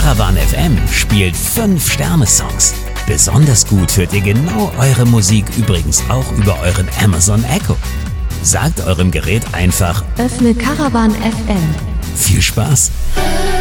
Caravan FM spielt 5-Sterne-Songs. Besonders gut hört ihr genau eure Musik übrigens auch über euren Amazon Echo. Sagt eurem Gerät einfach: Öffne Caravan FM. Viel Spaß!